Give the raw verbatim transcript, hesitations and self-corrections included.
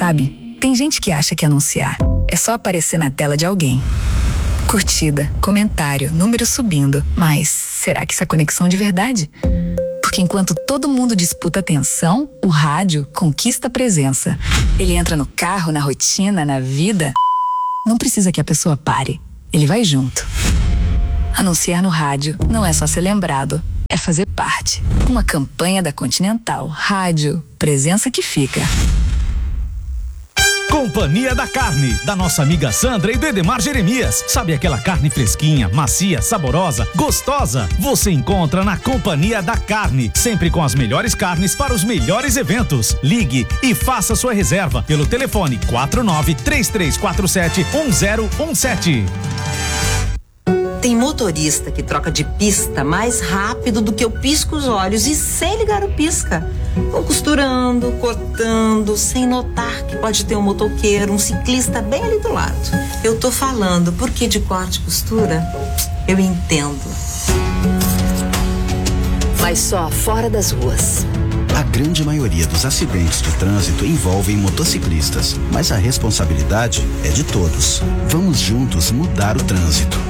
Sabe, tem gente que acha que anunciar é só aparecer na tela de alguém. Curtida, comentário, número subindo. Mas será que isso é conexão de verdade? Porque enquanto todo mundo disputa atenção, o rádio conquista presença. Ele entra no carro, na rotina, na vida. Não precisa que a pessoa pare. Ele vai junto. Anunciar no rádio não é só ser lembrado, é fazer parte. Uma campanha da Continental. Rádio, presença que fica. Companhia da Carne, da nossa amiga Sandra e do Edemar Jeremias. Sabe aquela carne fresquinha, macia, saborosa, gostosa? Você encontra na Companhia da Carne, sempre com as melhores carnes para os melhores eventos. Ligue e faça sua reserva pelo telefone quatro nove três três quatro sete um zero um sete. Tem motorista que troca de pista mais rápido do que eu pisco os olhos e sem ligar o pisca. Vão costurando, cortando, sem notar que pode ter um motoqueiro, um ciclista bem ali do lado. Eu tô falando, porque de corte e costura, eu entendo. Mas só fora das ruas. A grande maioria dos acidentes de trânsito envolvem motociclistas, mas a responsabilidade é de todos. Vamos juntos mudar o trânsito.